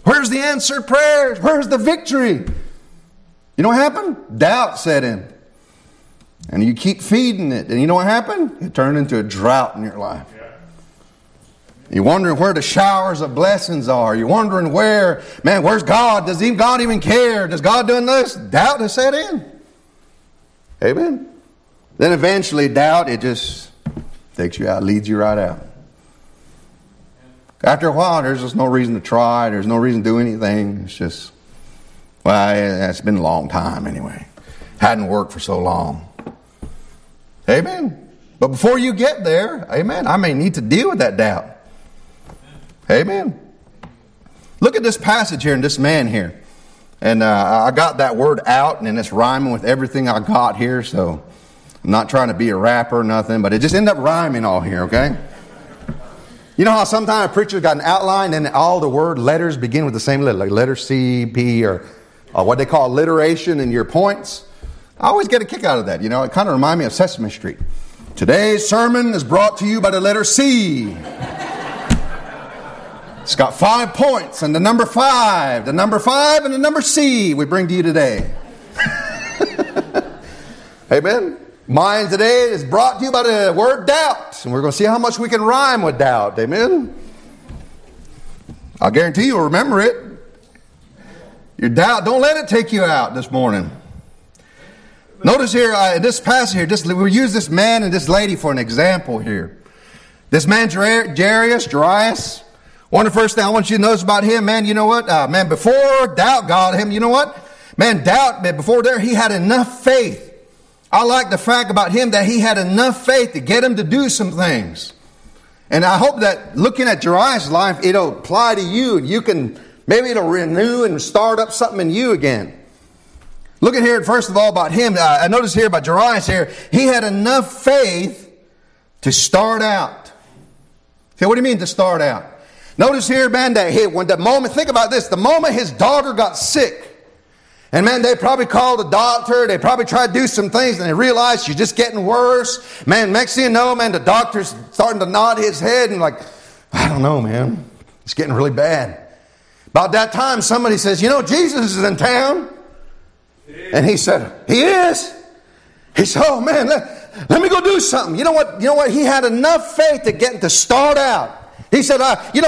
Where's the answered prayers? Where's the victory? You know what happened? Doubt set in. And you keep feeding it. And you know what happened? It turned into a drought in your life. You're wondering where the showers of blessings are. You're wondering where's God? Does God even care? Does God doing this? Doubt has set in. Amen. Then eventually doubt, it just takes you out, leads you right out. After a while, there's just no reason to try. There's no reason to do anything. It's just, it's been a long time anyway. Hadn't worked for so long. Amen. But before you get there, amen, I may need to deal with that doubt. Amen. Look at this passage here and this man here. And I got that word out, and it's rhyming with everything I got here. So I'm not trying to be a rapper or nothing, but it just ended up rhyming all here, okay? You know how sometimes a preacher's got an outline and all the word letters begin with the same letter, like letter C, P, or what they call alliteration in your points? I always get a kick out of that. You know, it kind of reminds me of Sesame Street. Today's sermon is brought to you by the letter C. It's got 5 points, and the number 5 and the number C we bring to you today. Amen. Mine today is brought to you by the word doubt, and we're going to see how much we can rhyme with doubt. Amen. I'll guarantee you'll remember it. Your doubt, don't let it take you out this morning. Notice here, in this passage here, we'll use this man and this lady for an example here. This man, Jairus. One of the first things I want you to notice about him, man, you know what? Before doubt got him, you know what? Before there, he had enough faith. I like the fact about him that he had enough faith to get him to do some things. And I hope that looking at Jairus' life, it'll apply to you. Maybe it'll renew and start up something in you again. Look at here, first of all, about him. I notice here about Jairus here, he had enough faith to start out. Okay, what do you mean to start out? Notice here, man, think about this, the moment his daughter got sick, and man, they probably called the doctor, they probably tried to do some things, and they realized she's just getting worse. Man, next thing you know, man, the doctor's starting to nod his head, and like, I don't know, man, it's getting really bad. About that time, somebody says, Jesus is in town. And he said, he is? He said, oh man, let me go do something. You know what? He had enough faith to start out. He said,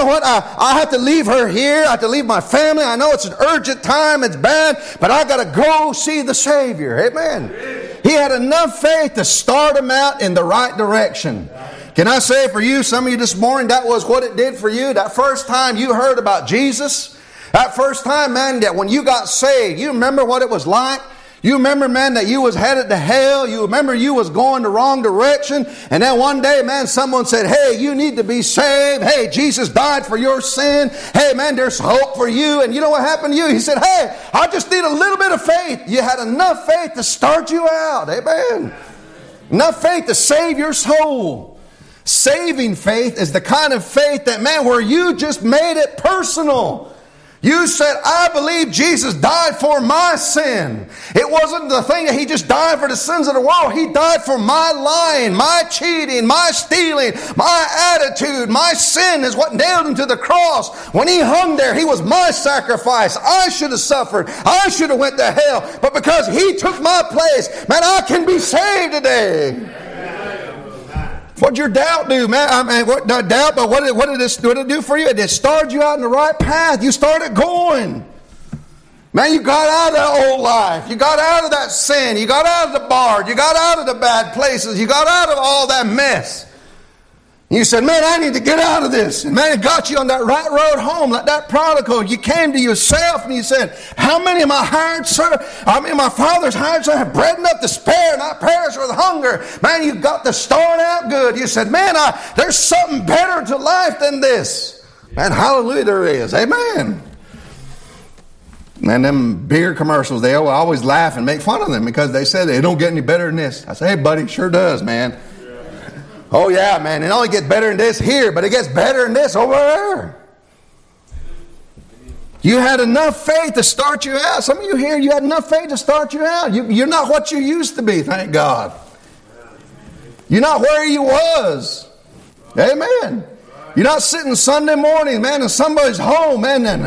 I have to leave her here. I have to leave my family. I know it's an urgent time. It's bad. But I got to go see the Savior. Amen. He had enough faith to start him out in the right direction. Can I say for you, some of you this morning, that was what it did for you. That first time you heard about Jesus. That first time, man, that when you got saved, you remember what it was like? You remember, man, that you was headed to hell. You remember you was going the wrong direction. And then one day, man, someone said, hey, you need to be saved. Hey, Jesus died for your sin. Hey, man, there's hope for you. And you know what happened to you? He said, hey, I just need a little bit of faith. You had enough faith to start you out. Amen. Enough faith to save your soul. Saving faith is the kind of faith that, man, where you just made it personal. You said, I believe Jesus died for my sin. It wasn't the thing that He just died for the sins of the world. He died for my lying, my cheating, my stealing, my attitude. My sin is what nailed Him to the cross. When He hung there, He was my sacrifice. I should have suffered. I should have went to hell. But because He took my place, man, I can be saved today. What'd your doubt do, man? What doubt? But what did it do for you? It started you out in the right path. You started going. Man, you got out of that old life. You got out of that sin. You got out of the bar. You got out of the bad places. You got out of all that mess. You said, man, I need to get out of this. And man, it got you on that right road home, like that prodigal. You came to yourself and you said, how many of my my father's hired servants have bread enough to spare, not perish with hunger? Man, you got to start out good. You said, man, there's something better to life than this. Man, hallelujah, there is. Amen. Man, them beer commercials, they always laugh and make fun of them because they say they don't get any better than this. I say, hey, buddy, sure does, man. Oh, yeah, man. It only gets better than this here, but it gets better than this over there. You had enough faith to start you out. Some of you here, you had enough faith to start you out. You're not what you used to be, thank God. You're not where you was. Amen. You're not sitting Sunday morning, man, in somebody's home, man, and